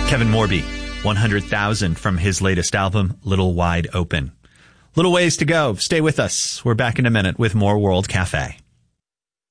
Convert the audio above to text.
Kevin Morby, 100,000 from his latest album, Little Wide Open. Little ways to go. Stay with us. We're back in a minute with more World Cafe.